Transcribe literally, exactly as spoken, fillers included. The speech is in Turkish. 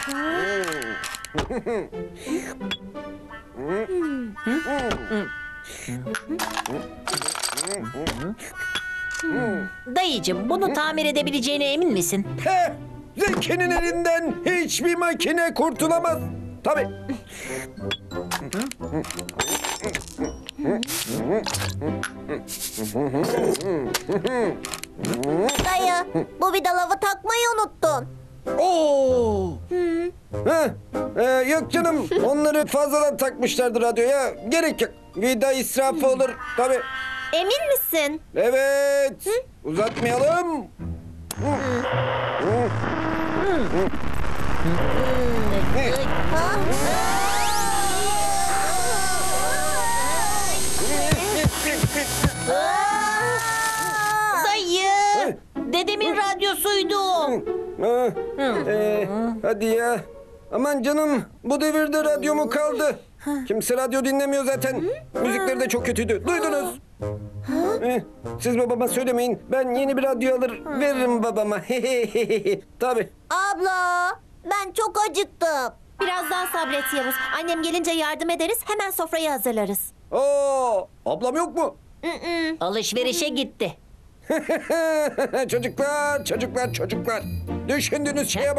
Dayıcım, bunu tamir edebileceğine emin misin? Heh, Zeki'nin elinden hiçbir makine kurtulamaz. Tabii. Dayı, bu vidaları takmayı unuttun. Oo. Heh, e, yok canım, onları fazladan takmışlardır radyoya. Gerek yok. Vida israfı olur. Tabii. Emin misin? Evet. Uzatmayalım. Dayı! Dedemin radyosuydu. Ha, e, hadi ya. Aman canım, bu devirde radyo mu kaldı? Kimse radyo dinlemiyor zaten. Müzikleri de çok kötüydü. Duydunuz. Eh, siz babama söylemeyin. Ben yeni bir radyo alır veririm babama. Tabii. Abla, ben çok acıktım. Biraz daha sabret Yavuz. Annem gelince yardım ederiz. Hemen sofrayı hazırlarız. Oo, ablam yok mu? Alışverişe gitti. Çocuklar, çocuklar, çocuklar. Düşündüğünüz şeye